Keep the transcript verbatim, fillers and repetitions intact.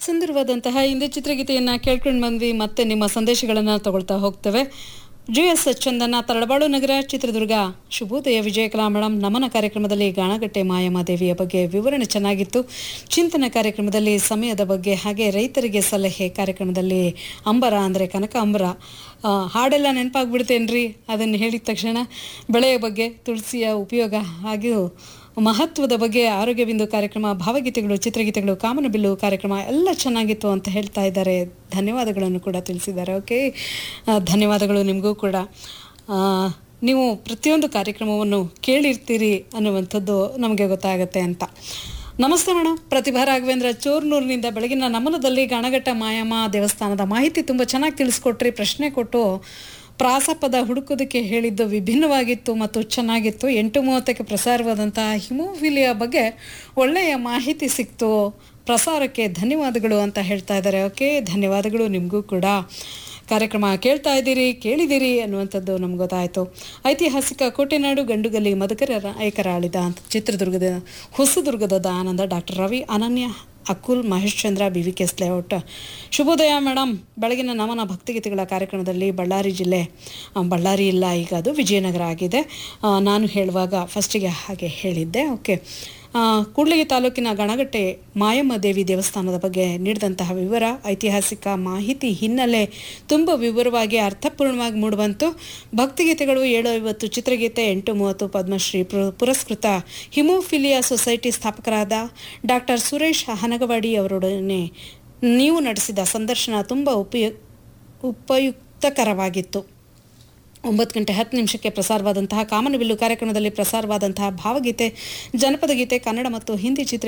ಸುಂದರವಾದಂತಹ ಹಿಂದಿ ಚಿತ್ರಗೀತೆಯನ್ನು ಕೇಳ್ಕೊಂಡು ಬಂದ್ವಿ. ಮತ್ತೆ ನಿಮ್ಮ ಸಂದೇಶಗಳನ್ನು ತಗೊಳ್ತಾ ಹೋಗ್ತೇವೆ. ಜಿ ಎಸ್ ಚಂದನ, ತರಳಬಾಳು ನಗರ, ಚಿತ್ರದುರ್ಗ. ಶುಭೋದಯ ವಿಜಯಕಲಾ ಮೇಡಮ್, ನಮನ ಕಾರ್ಯಕ್ರಮದಲ್ಲಿ ಗಾಣಗಟ್ಟೆ ಮಾಯಮಾದೇವಿಯ ಬಗ್ಗೆ ವಿವರಣೆ ಚೆನ್ನಾಗಿತ್ತು. ಚಿಂತನ ಕಾರ್ಯಕ್ರಮದಲ್ಲಿ ಸಮಯದ ಬಗ್ಗೆ, ಹಾಗೆ ರೈತರಿಗೆ ಸಲಹೆ ಕಾರ್ಯಕ್ರಮದಲ್ಲಿ ಅಂಬರ ಅಂದರೆ ಕನಕ ಅಂಬರ ಹಾಡೆಲ್ಲ ನೆನಪಾಗ್ಬಿಡ್ತೇನ್ರಿ ಅದನ್ನು ಹೇಳಿದ ತಕ್ಷಣ. ಬೆಳೆಯ ಬಗ್ಗೆ, ತುಳಸಿಯ ಉಪಯೋಗ ಹಾಗೂ ಮಹತ್ವದ ಬಗ್ಗೆ ಆರೋಗ್ಯ ಬಿಂದು ಕಾರ್ಯಕ್ರಮ, ಭಾವಗೀತೆಗಳು, ಚಿತ್ರಗೀತೆಗಳು, ಕಾಮನಬಿಲ್ಲು ಕಾರ್ಯಕ್ರಮ ಎಲ್ಲ ಚೆನ್ನಾಗಿತ್ತು ಅಂತ ಹೇಳ್ತಾ ಇದ್ದಾರೆ. ಧನ್ಯವಾದಗಳನ್ನು ಕೂಡ ತಿಳಿಸಿದ್ದಾರೆ. ಓಕೆ, ಧನ್ಯವಾದಗಳು ನಿಮಗೂ ಕೂಡ. ನೀವು ಪ್ರತಿಯೊಂದು ಕಾರ್ಯಕ್ರಮವನ್ನು ಕೇಳಿರ್ತೀರಿ ಅನ್ನುವಂಥದ್ದು ನಮಗೆ ಗೊತ್ತಾಗುತ್ತೆ ಅಂತ. ನಮಸ್ತೆ ಮೇಡಮ್, ಪ್ರತಿಭಾ ರಾಘವೇಂದ್ರ ಚೋರ್ನೂರಿನಿಂದ. ಬೆಳಗಿನ ನಮನದಲ್ಲಿ ಗಾಣಗಟ್ಟ ಮಾಯಮ್ಮ ದೇವಸ್ಥಾನದ ಮಾಹಿತಿ ತುಂಬ ಚೆನ್ನಾಗಿ ತಿಳಿಸ್ಕೊಟ್ರಿ. ಪ್ರಶ್ನೆ ಕೊಟ್ಟು ಪ್ರಾಸಪದ ಹುಡುಕೋದಕ್ಕೆ ಹೇಳಿದ್ದು ವಿಭಿನ್ನವಾಗಿತ್ತು ಮತ್ತು ಚೆನ್ನಾಗಿತ್ತು. ಎಂಟು ಮೂವತ್ತಕ್ಕೆ ಪ್ರಸಾರವಾದಂತಹ ಹಿಮೋಫಿಲಿಯಾ ಬಗ್ಗೆ ಒಳ್ಳೆಯ ಮಾಹಿತಿ ಸಿಕ್ತು. ಪ್ರಸಾರಕ್ಕೆ ಧನ್ಯವಾದಗಳು ಅಂತ ಹೇಳ್ತಾ ಇದ್ದಾರೆ. ಓಕೆ, ಧನ್ಯವಾದಗಳು ನಿಮಗೂ ಕೂಡ. ಕಾರ್ಯಕ್ರಮ ಕೇಳ್ತಾ ಇದ್ದೀರಿ, ಕೇಳಿದ್ದೀರಿ ಅನ್ನುವಂಥದ್ದು ನಮ್ಗೆ ಗೊತ್ತಾಯಿತು. ಐತಿಹಾಸಿಕ ಕೋಟೆನಾಡು ಗಂಡುಗಲ್ಲಿ ಮಧುಕರ ನಾಯಕರ ಆಳಿದ ಅಂತ ಚಿತ್ರದುರ್ಗದ ಹೊಸದುರ್ಗದ ಆನಂದ, ಡಾಕ್ಟರ್ ರವಿ, ಅನನ್ಯ, ಅಕುಲ್, ಮಹೇಶ್ ಚಂದ್ರ, ಬಿ ವಿ ಕೆಸ್ ಲೇಔಟ್. ಶುಭೋದಯ ಮೇಡಮ್, ಬೆಳಗಿನ ನಮನ ಭಕ್ತಿಗೀತೆಗಳ ಕಾರ್ಯಕ್ರಮದಲ್ಲಿ ಬಳ್ಳಾರಿ ಜಿಲ್ಲೆ, ಬಳ್ಳಾರಿ ಇಲ್ಲ ಈಗ ಅದು ವಿಜಯನಗರ ಆಗಿದೆ. ನಾನು ಹೇಳುವಾಗ ಫಸ್ಟಿಗೆ ಹಾಗೆ ಹೇಳಿದ್ದೆ. ಓಕೆ, ಕೂಡ್ಲಿಗಿ ತಾಲೂಕಿನ ಗಣಗಟ್ಟೆ ಮಾಯಮ್ಮ ದೇವಿ ದೇವಸ್ಥಾನದ ಬಗ್ಗೆ ನೀಡಿದಂತಹ ವಿವರ, ಐತಿಹಾಸಿಕ ಮಾಹಿತಿ ಹಿನ್ನೆಲೆ ತುಂಬ ವಿವರವಾಗಿ ಅರ್ಥಪೂರ್ಣವಾಗಿ ಮೂಡಿಬಂತು. ಭಕ್ತಿಗೀತೆಗಳು ಏಳು ಐವತ್ತು, ಚಿತ್ರಗೀತೆ ಎಂಟು ಮೂವತ್ತು, ಪದ್ಮಶ್ರೀ ಪುರಸ್ಕೃತ haemophilia society ಸ್ಥಾಪಕರಾದ doctor Suresh Hanagavadi ಅವರೊಡನೆ ನೀವು ನಡೆಸಿದ ಸಂದರ್ಶನ ತುಂಬ ಉಪಯು ಉಪಯುಕ್ತಕರವಾಗಿತ್ತು. ಒಂಬತ್ತು ಗಂಟೆ ಹತ್ತು ನಿಮಿಷಕ್ಕೆ ಪ್ರಸಾರವಾದಂತಹ ಕಾಮನಬಿಲ್ಲು ಕಾರ್ಯಕ್ರಮದಲ್ಲಿ ಪ್ರಸಾರವಾದಂತಹ ಭಾವಗೀತೆ, ಜನಪದ ಗೀತೆ, ಕನ್ನಡ ಮತ್ತು ಹಿಂದಿ ಚಿತ್ರ